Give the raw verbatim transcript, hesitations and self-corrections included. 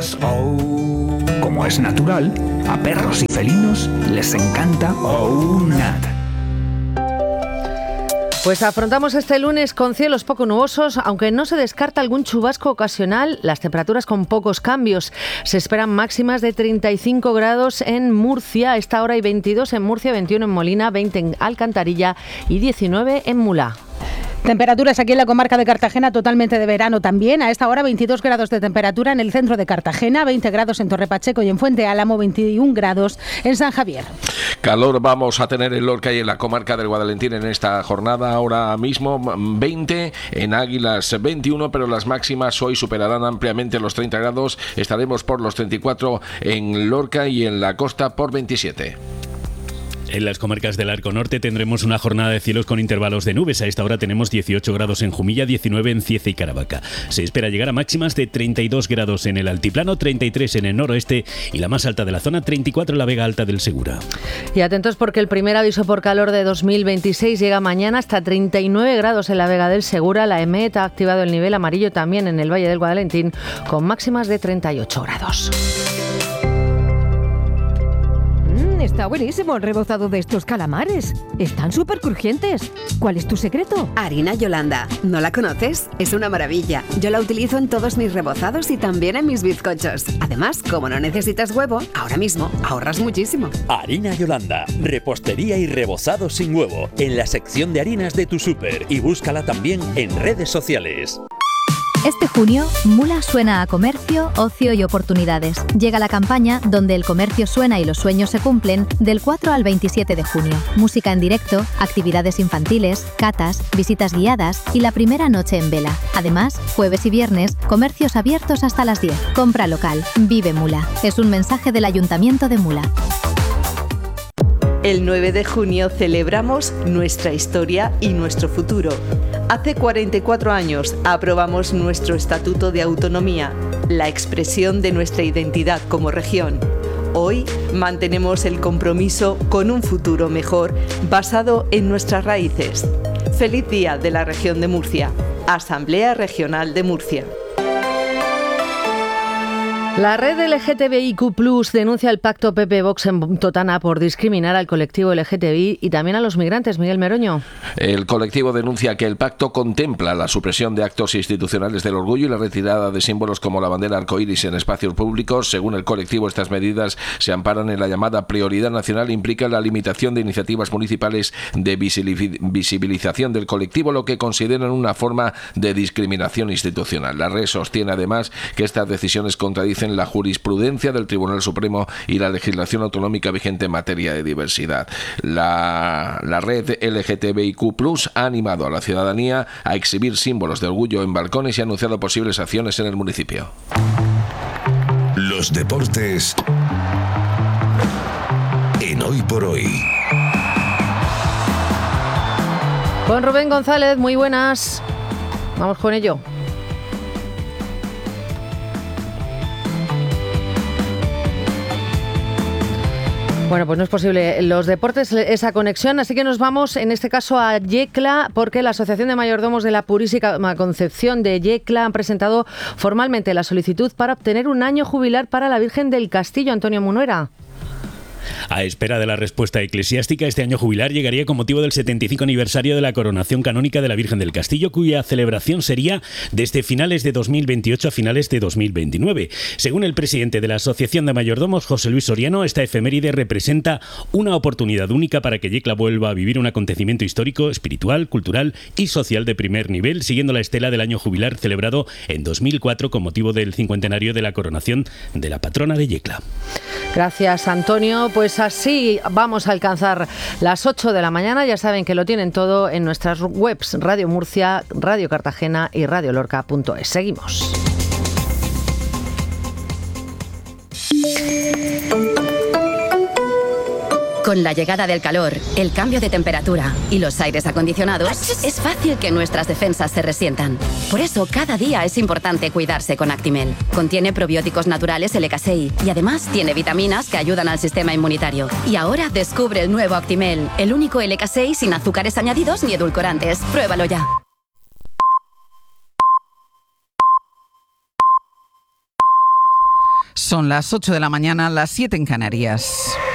Oh. Como es natural, a perros y felinos les encanta OUNAT. Pues afrontamos este lunes con cielos poco nubosos, aunque no se descarta algún chubasco ocasional, las temperaturas con pocos cambios. Se esperan máximas de treinta y cinco grados en Murcia, a esta hora hay veintidós en Murcia, veintiuno en Molina, veinte en Alcantarilla y diecinueve en Mulá. Temperaturas aquí en la comarca de Cartagena totalmente de verano también. A esta hora veintidós grados de temperatura en el centro de Cartagena, veinte grados en Torre Pacheco y en Fuente Álamo, veintiún grados en San Javier. Calor vamos a tener en Lorca y en la comarca del Guadalentín en esta jornada. Ahora mismo veinte, en Águilas veintiuno, pero las máximas hoy superarán ampliamente los treinta grados. Estaremos por los treinta y cuatro en Lorca y en la costa por veintisiete. En las comarcas del Arco Norte tendremos una jornada de cielos con intervalos de nubes. A esta hora tenemos dieciocho grados en Jumilla, diecinueve en Cieza y Caravaca. Se espera llegar a máximas de treinta y dos grados en el altiplano, treinta y tres en el noroeste y la más alta de la zona, treinta y cuatro en la Vega Alta del Segura. Y atentos porque el primer aviso por calor de dos mil veintiséis llega mañana hasta treinta y nueve grados en la Vega del Segura. La EMET ha activado el nivel amarillo también en el Valle del Guadalentín con máximas de treinta y ocho grados. Está buenísimo el rebozado de estos calamares. Están súper crujientes. ¿Cuál es tu secreto? Harina Yolanda. ¿No la conoces? Es una maravilla. Yo la utilizo en todos mis rebozados y también en mis bizcochos. Además, como no necesitas huevo, ahora mismo ahorras muchísimo. Harina Yolanda. Repostería y rebozado sin huevo. En la sección de harinas de tu súper. Y búscala también en redes sociales. Este junio, Mula suena a comercio, ocio y oportunidades. Llega la campaña donde el comercio suena y los sueños se cumplen del cuatro al veintisiete de junio. Música en directo, actividades infantiles, catas, visitas guiadas y la primera noche en vela. Además, jueves y viernes, comercios abiertos hasta las diez. Compra local. Vive Mula. Es un mensaje del Ayuntamiento de Mula. El nueve de junio celebramos nuestra historia y nuestro futuro. Hace cuarenta y cuatro años aprobamos nuestro Estatuto de Autonomía, la expresión de nuestra identidad como región. Hoy mantenemos el compromiso con un futuro mejor basado en nuestras raíces. Feliz Día de la Región de Murcia. Asamblea Regional de Murcia. La red L G T B I Q plus, denuncia el pacto P P Vox en Totana por discriminar al colectivo L G T B I y también a los migrantes. Miguel Meroño. El colectivo denuncia que el pacto contempla la supresión de actos institucionales del orgullo y la retirada de símbolos como la bandera arcoíris en espacios públicos. Según el colectivo, estas medidas se amparan en la llamada prioridad nacional e implican la limitación de iniciativas municipales de visibilización del colectivo, lo que consideran una forma de discriminación institucional. La red sostiene además que estas decisiones contradicen la jurisprudencia del Tribunal Supremo y la legislación autonómica vigente en materia de diversidad. La, la red L G T B I Q plus ha animado a la ciudadanía a exhibir símbolos de orgullo en balcones y ha anunciado posibles acciones en el municipio. Los deportes en Hoy por Hoy. Con Rubén González, muy buenas. Vamos con ello. Bueno, pues no es posible los deportes, esa conexión, así que nos vamos en este caso a Yecla, porque la Asociación de Mayordomos de la Purísima Concepción de Yecla han presentado formalmente la solicitud para obtener un año jubilar para la Virgen del Castillo. Antonio Munuera. A espera de la respuesta eclesiástica, este año jubilar llegaría con motivo del setenta y cinco aniversario de la coronación canónica de la Virgen del Castillo, cuya celebración sería desde finales de dos mil veintiocho a finales de dos mil veintinueve. Según el presidente de la Asociación de Mayordomos, José Luis Soriano, esta efeméride representa una oportunidad única para que Yecla vuelva a vivir un acontecimiento histórico, espiritual, cultural y social de primer nivel, siguiendo la estela del año jubilar celebrado en dos mil cuatro con motivo del cincuentenario de la coronación de la patrona de Yecla. Gracias, Antonio. Pues así vamos a alcanzar las ocho de la mañana. Ya saben que lo tienen todo en nuestras webs Radio Murcia, Radio Cartagena y radio lorca punto es. Seguimos. Con la llegada del calor, el cambio de temperatura y los aires acondicionados, es fácil que nuestras defensas se resientan. Por eso, cada día es importante cuidarse con Actimel. Contiene probióticos naturales L K S I y además tiene vitaminas que ayudan al sistema inmunitario. Y ahora descubre el nuevo Actimel, el único L K S I sin azúcares añadidos ni edulcorantes. Pruébalo ya. Son las ocho de la mañana, las siete en Canarias.